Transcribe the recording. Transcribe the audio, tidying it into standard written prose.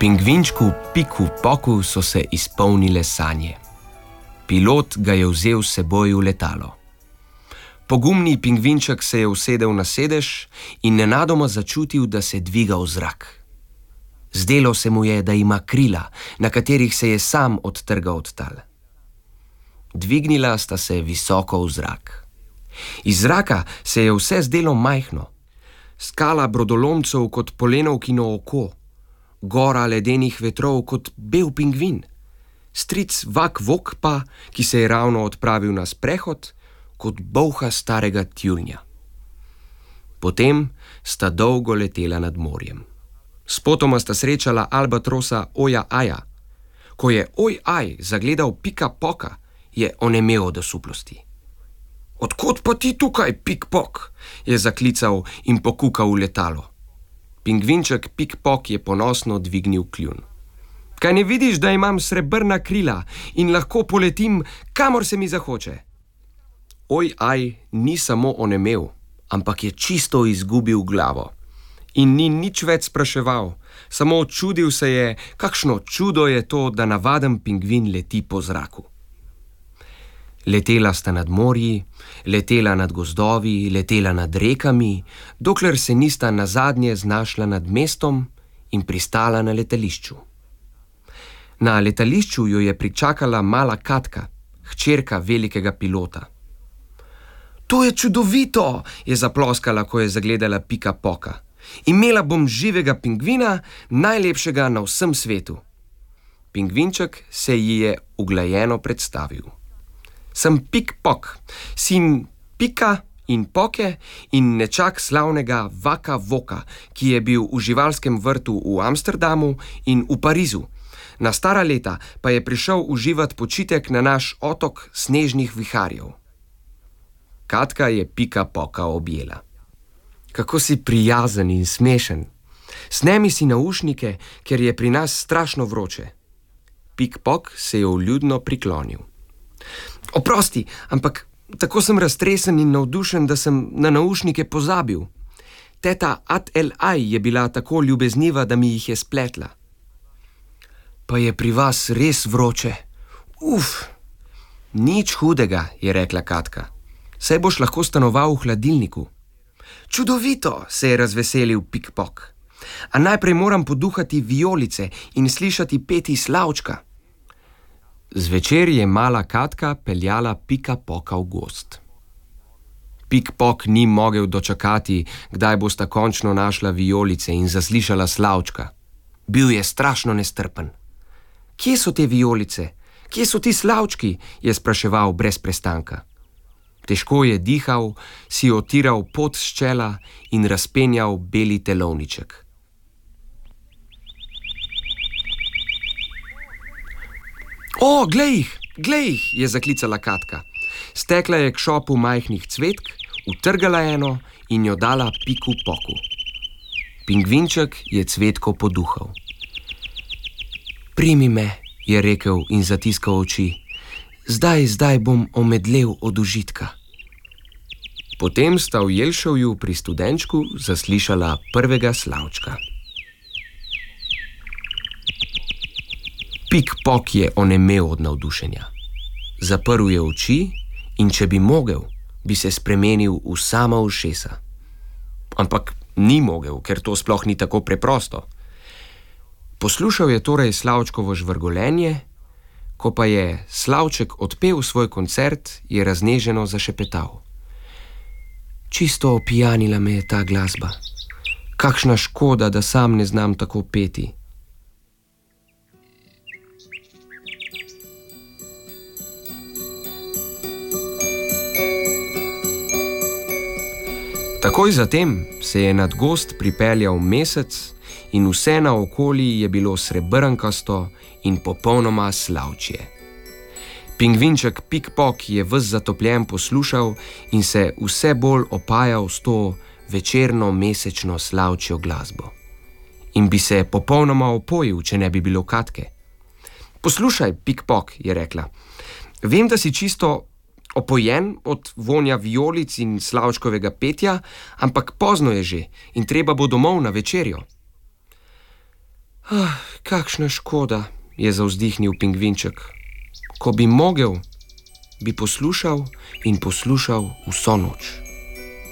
Pingvinčku Piku Poku so se izpolnile sanje. Pilot ga je vzel s seboj v letalo. Pogumni pingvinček se je usedel na sedež in nenadoma začutil, da se dviga v zrak. Zdelo se mu je, da ima krila, na katerih se je sam odtrgal od tal. Dvignila sta se visoko v zrak. Iz zraka se je vse zdelo majhno. Skala brodolomcev kot polenovkino oko, gora ledenih vetrov kot bel pingvin, stric Vak Vok pa, ki se je ravno odpravil na sprehod, kot bolha starega tjulnja. Potem sta dolgo letela nad morjem. Spotoma sta srečala albatrosa Oja Aja. Ko je Oj Aj zagledal Pika Poka, je onemel od osuplosti. "Odkot pa ti tukaj, Pik Pok?" je zaklical in pokukal v letalo. Pingvinček Pik Pok je ponosno dvignil kljun. "Kaj ne vidiš, da imam srebrna krila in lahko poletim, kamor se mi zahoče?" Oj Aj ni samo onemel, ampak je čisto izgubil glavo. In ni nič več spraševal, samo čudil se je, kakšno čudo je to, da navaden pingvin leti po zraku. Letela sta nad morji, letela nad gozdovi, letela nad rekami, dokler se nista nazadnje znašla nad mestom in pristala na letališču. Na letališču jo je pričakala mala Katka, hčerka velikega pilota. "To je čudovito," je zaploskala, ko je zagledala Pika Poka. "Imela bom živega pingvina, najlepšega na vsem svetu." Pingvinček se ji je uglajeno predstavil. "Sem Pik Pok, sin Pika in Poke in nečak slavnega Vaka Voka, ki je bil v živalskem vrtu v Amsterdamu in v Parizu. Na stara leta pa je prišel uživat počitek na naš otok snežnih viharjev." Katka je Pika Poka objela. "Kako si prijazen in smešen. Snemi si naušnike, ker je pri nas strašno vroče." Pik Pok se je vljudno priklonil. "Oprosti, ampak tako sem raztresen in navdušen, da sem na naušnike pozabil. Teta At El Aj je bila tako ljubezniva, da mi jih je spletla." "Pa je pri vas res vroče. Uf." "Nič hudega," je rekla Katka. "Saj boš lahko stanoval v hladilniku." "Čudovito," se je razveselil Pik Pok. "A najprej moram poduhati vijolice in slišati peti slavčka." Zvečer je mala Katka peljala Pika Poka v gozd. Pik Pok ni mogel dočakati, kdaj bosta končno našla vijolice in zaslišala slavčka. Bil je strašno nestrpen. "Kje so te vijolice? Kje so ti slavčki?" je spraševal brez prestanka. Težko je dihal, si otiral pot s čela in razpenjal beli telovniček. "O, glej jih," je zaklicala Katka. Stekla je k šopu majhnih cvetk, utrgala eno in jo dala Piku Poku. Pingvinček je cvetko poduhal. "Primi me," je rekel in zatiskal oči. Zdaj bom omedlel od užitka." Potem sta v Jelšovju pri Studenčku zaslišala prvega slavčka. Pik Pok je onemel od navdušenja. Zaprl je oči in če bi mogel, bi se spremenil v sama ušesa. Ampak ni mogel, ker to sploh ni tako preprosto. Poslušal je torej slavčkovo žvrgolenje, ko pa je slavček odpel svoj koncert, je razneženo zašepetal. "Čisto opijanila me je ta glasba. Kakšna škoda, da sam ne znam tako peti." Takoj zatem se je nad gozd pripeljal mesec in vse naokoli je bilo srebrnkasto in popolnoma slavčje. Pingvinček Pik Pok je ves zatopljen poslušal in se vse bolj opajal s to večerno mesečno slavčjo glasbo. In bi se popolnoma opojil, če ne bi bilo Katke. "Poslušaj, Pik Pok," je rekla, "vem, da si čisto opojen od vonja vijolic in slavčkovega petja, ampak pozno je že in treba bo domov na večerjo." Kakšna škoda, je zavzdihnil pingvinček. Ko bi mogel, bi poslušal in poslušal vso noč.